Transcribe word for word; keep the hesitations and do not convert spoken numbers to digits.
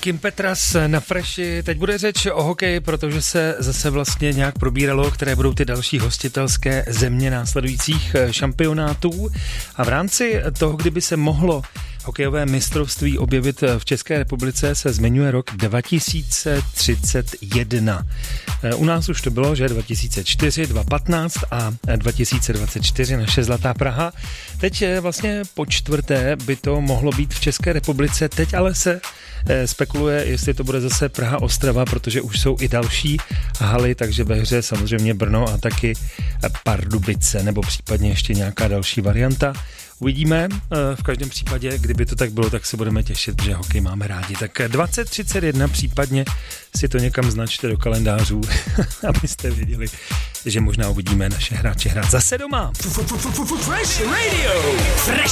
Kim Petras na Freši. Teď bude řeč o hokeji, protože se zase vlastně nějak probíralo, které budou ty další hostitelské země následujících šampionátů. A v rámci toho, kdyby se mohlo hokejové mistrovství objevit v České republice, se zmiňuje rok dva tisíce třicet jedna. U nás už to bylo, že dva tisíce čtyři, dva tisíce patnáct a dva tisíce dvacet čtyři, naše zlatá Praha. Teď vlastně po čtvrté by to mohlo být v České republice, teď ale se spekuluje, jestli to bude zase Praha Ostrava, protože už jsou i další haly, takže ve hře samozřejmě Brno a taky Pardubice, nebo případně ještě nějaká další varianta. Uvidíme, v každém případě, kdyby to tak bylo, tak se budeme těšit, že hokej máme rádi. Tak dvacet třicet jedna případně si to někam značte do kalendářů, abyste věděli, že možná uvidíme naše hráče hrát zase doma. Fresh Radio. Fresh